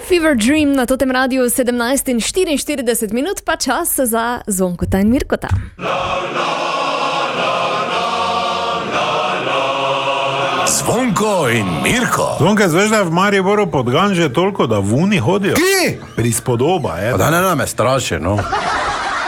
Fever Dream na totem radiju 17:44 minut, pa čas za Zvonkota in Mirkota. Zvonko in Mirko. Zvonke, zveš, da je v Mariboru podgan že toliko, da vuni hodijo? Kje? Prispodoba, je. Da ne me straši, no.